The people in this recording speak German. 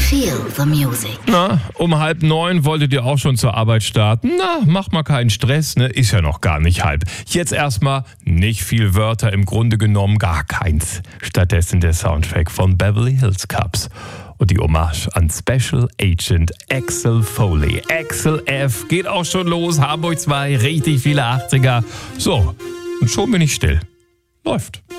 Feel the music. Na, um 8:30 wolltet ihr auch schon zur Arbeit starten? Na, macht mal keinen Stress, ne? Ist ja noch gar nicht halb. Jetzt erstmal nicht viel Wörter, im Grunde genommen gar keins. Stattdessen der Soundtrack von Beverly Hills Cops. Und die Hommage an Special Agent Axel Foley. Axel F. geht auch schon los. Hamburg 2, richtig viele 80er. So, und schon bin ich still. Läuft.